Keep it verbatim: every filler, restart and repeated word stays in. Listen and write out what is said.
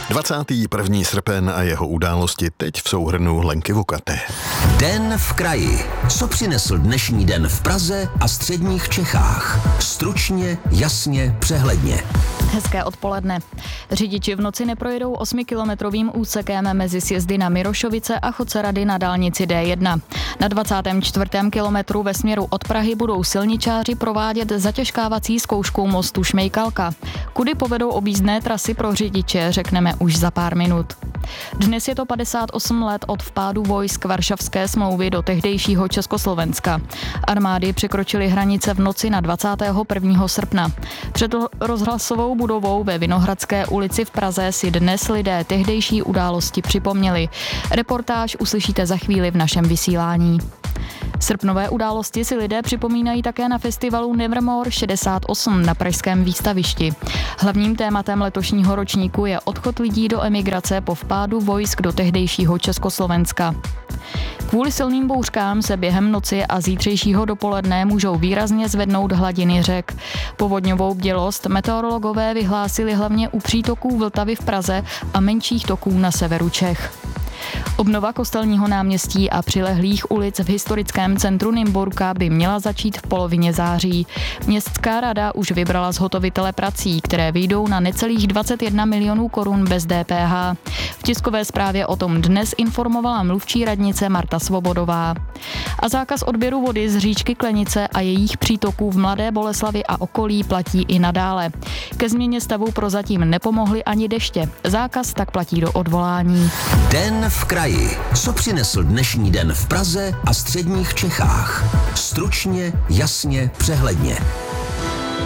dvacátý první srpen a jeho události teď v souhrnu Lenky Vukaté. Den v kraji. Co přinesl dnešní den v Praze a středních Čechách? Stručně, jasně, přehledně. Hezké odpoledne. Řidiči v noci neprojedou osmikilometrovým úsekem mezi sjezdy na Mirošovice a Chocerady na dálnici D jedna. Na dvacátém čtvrtém kilometru ve směru od Prahy budou silničáři provádět zatěžkávací zkoušku mostu Šmejkalka. Kudy povedou objízdné trasy pro řidiče, řekneme už za pár minut. Dnes je to padesát osm let od vpádu vojsk Varšavské smlouvy do tehdejšího Československa. Armády překročily hranice v noci na dvacátého prvního srpna. Před rozhlasovou budovou ve Vinohradské ulici v Praze si dnes lidé tehdejší události připomněli. Reportáž uslyšíte za chvíli v našem vysílání. Srpnové události si lidé připomínají také na festivalu Nevermore šedesát osm na pražském výstavišti. Hlavním tématem letošního ročníku je odchod lidí do emigrace po vpádu vojsk do tehdejšího Československa. Kvůli silným bouřkám se během noci a zítřejšího dopoledne můžou výrazně zvednout hladiny řek. Povodňovou bdělost meteorologové vyhlásili hlavně u přítoků Vltavy v Praze a menších toků na severu Čech. Obnova Kostelního náměstí a přilehlých ulic v historickém centru Nymburka by měla začít v polovině září. Městská rada už vybrala zhotovitele prací, které vyjdou na necelých dvacet jedna milionů korun bez D P H. V tiskové zprávě o tom dnes informovala mluvčí radnice Marta Svobodová. A zákaz odběru vody z říčky Klenice a jejich přítoků v Mladé Boleslavi a okolí platí i nadále. Ke změně stavu prozatím nepomohly ani deště. Zákaz tak platí do odvolání. Den v kraji. Co přinesl dnešní den v Praze a středních Čechách? Stručně, jasně, přehledně.